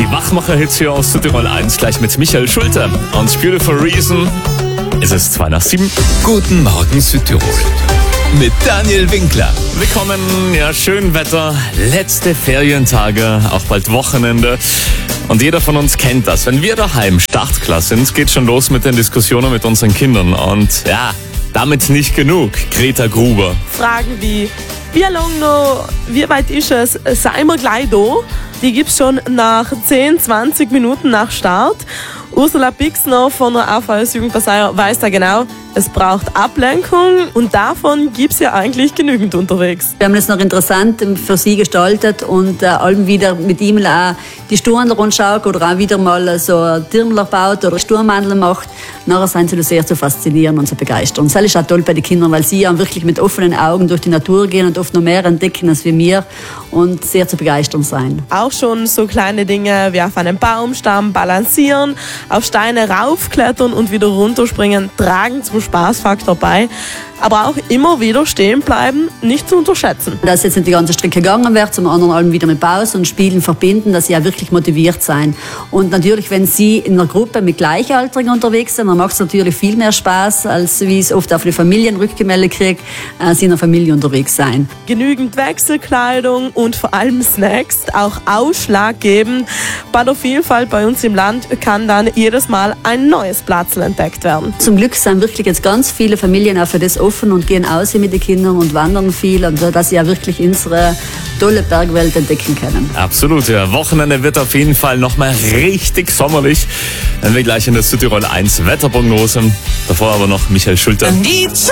Die Wachmacher-Hits hier aus Südtirol 1, gleich mit Michael Schulte. Und Beautiful Reason ist es 7:02. Guten Morgen Südtirol mit Daniel Winkler. Willkommen, ja, schön Wetter, letzte Ferientage, auch bald Wochenende. Und jeder von uns kennt das. Wenn wir daheim startklar sind, geht schon los mit den Diskussionen mit unseren Kindern. Und ja, damit nicht genug. Greta Gruber. Fragen wie lang noch, wie weit ist es, seien wir gleich da? Die gibt's schon nach 10-20 Minuten nach Start. Ursula Pixner von der AVS-Jugendpartei weiß da genau, es braucht Ablenkung und davon gibt's ja eigentlich genügend unterwegs. Wir haben es noch interessant für sie gestaltet und allem wieder mit ihm auch die Sturmhandel anschaut oder auch wieder mal so ein Türmler baut oder Sturmhandel macht. Nachher sind sie sehr zu faszinieren und zu begeistern. Und das ist auch toll bei den Kindern, weil sie ja wirklich mit offenen Augen durch die Natur gehen und oft noch mehr entdecken als wir und sehr zu begeistern sein. Auch schon so kleine Dinge wie auf einem Baumstamm balancieren, auf Steine raufklettern und wieder runterspringen, tragen zum Spaßfaktor bei. Aber auch immer wieder stehen bleiben, nicht zu unterschätzen. Dass jetzt nicht die ganze Strecke gegangen wird, zum anderen allem wieder mit Pause und Spielen verbinden, dass sie auch wirklich motiviert sein. Und natürlich, wenn sie in einer Gruppe mit Gleichaltrigen unterwegs sind, dann macht es natürlich viel mehr Spaß, als wie es oft auf die Familien rückgemeldet kriegt, sie in der Familie unterwegs sein. Genügend Wechselkleidung und vor allem Snacks, auch ausschlaggebend. Bei der Vielfalt bei uns im Land kann dann jedes Mal ein neues Platzl entdeckt werden. Zum Glück sind wirklich jetzt ganz viele Familien auch für das offen und gehen aus mit den Kindern und wandern viel, und dass sie ja wirklich unsere tolle Bergwelt entdecken können. Absolut, ja. Wochenende wird auf jeden Fall nochmal richtig sommerlich. Dann wir gleich in der Südtirol 1 Wetterprognose. Davor aber noch Michael Schulte.